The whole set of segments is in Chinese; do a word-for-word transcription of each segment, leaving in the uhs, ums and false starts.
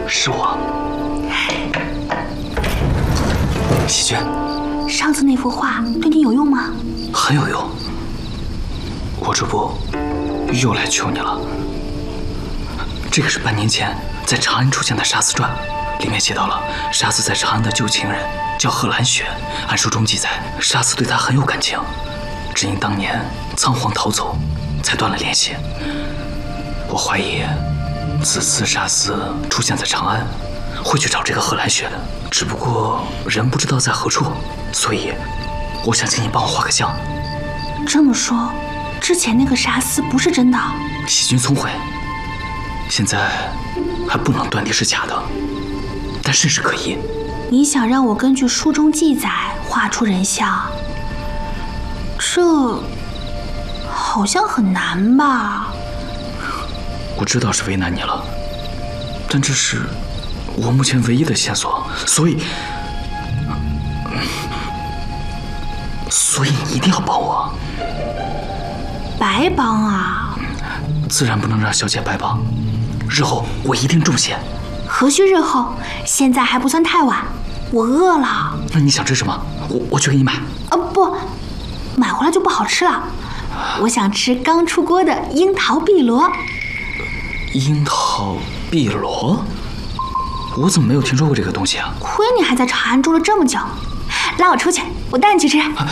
是我。喜君， 上次那幅画对你有用吗？ 很有用。我这不又来求你了。这个是半年前在长安出现的沙子传，里面写到了沙子在长安的旧情人叫贺兰雪。按书中记载，沙子对她很有感情，只因当年仓皇逃走，才断了联系。我怀疑此次沙子出现在长安，会去找这个贺兰雪的，只不过人不知道在何处，所以我想请你帮我画个像。 这么说，之前那个沙丝不是真的？ 喜君聪慧，现在还不能断定是假的，但甚是可疑。 你想让我根据书中记载画出人像，这好像很难吧？ 我知道是为难你了，但这是我目前唯一的线索，所以，所以你一定要帮我。 白帮啊？ 自然不能让小姐白帮，日后我一定重谢。 何须日后？现在还不算太晚。我饿了。 那你想吃什么？我我去给你买。 啊不，买回来就不好吃了。我想吃刚出锅的樱桃碧螺。 樱桃碧螺？我怎么没有听说过这个东西啊？ 亏你还在长安住了这么久，拉我出去，我带你去吃。啊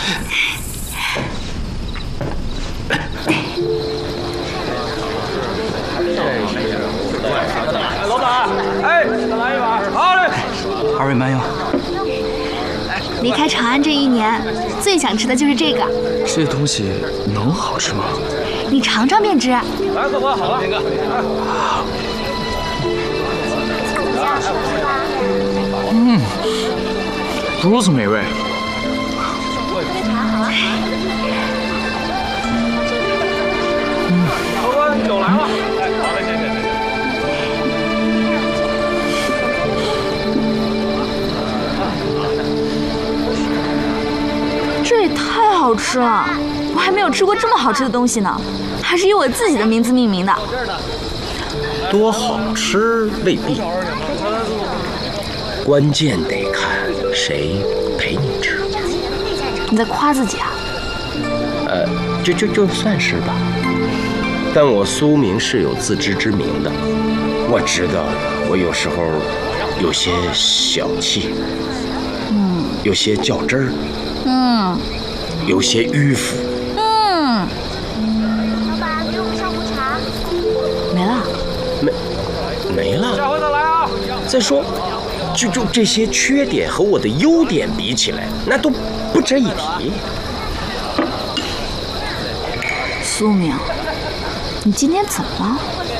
老板，哎，再来一碗。好嘞。 二位慢用。 离开长安这一年，最想吃的就是这个。 这东西能好吃吗？ 你尝尝便知。 来，客官，好了。 嗯，如此美味。 客官，酒来了。哎，好嘞，谢谢。 这也太好吃了！我还没有吃过这么好吃的东西呢，还是以我自己的名字命名的。 多好吃未必，关键得看谁陪你吃。 你在夸自己啊？ 呃，就就就算是吧。但我苏明是有自知之明的，我知道我有时候有些小气， 嗯， 有些较真儿， 嗯， 有些迂腐， 嗯。 老板，给我们上壶茶。 没了。 没没了。 下回再来啊！ 再说，就就这些缺点和我的优点比起来，那都不值一提。 苏明，你今天怎么了？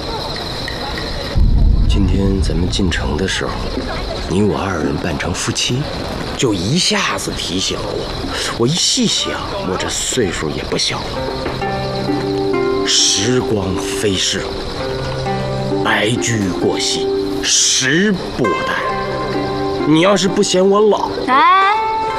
今天咱们进城的时候，你我二人扮成夫妻，就一下子提醒了我。我一细想，我这岁数也不小了。时光飞逝，白驹过隙，时不我待。你要是不嫌我老， 哎，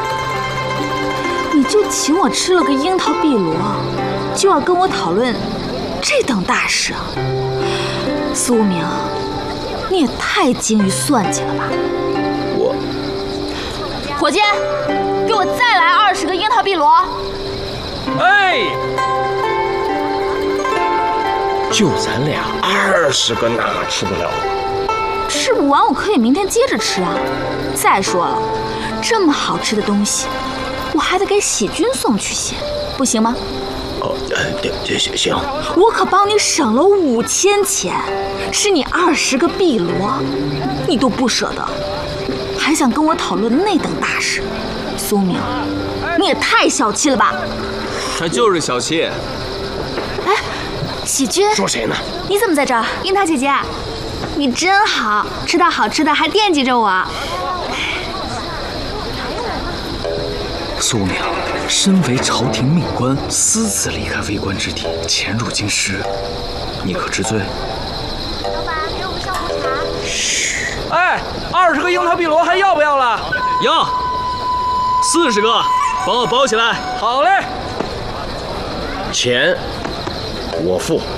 你就请我吃了个樱桃碧螺，就要跟我讨论这等大事啊？苏明，你也太精于算计了吧！ 我伙计，给我再来二十个樱桃碧螺。 哎， 就咱俩二十个哪吃得了？ 吃不完我可以明天接着吃啊。再说了，这么好吃的东西，我还得给喜君送去些，不行吗？ 哦，呃，对，对，行行。 我可帮你省了五千钱，吃你二十个碧螺，你都不舍得，还想跟我讨论那等大事？苏明，你也太小气了吧！ 他就是小气。 哎，喜君， 说谁呢？ 你怎么在这儿？樱桃姐姐，你真好，吃到好吃的还惦记着我。 苏明，身为朝廷命官，私自离开为官之地，潜入京师，你可知罪？ 老板，给我们上壶茶。 嘘。 哎，二十个樱桃碧螺还要不要了？ 要，四十个，帮我包起来。 好嘞。 钱我付。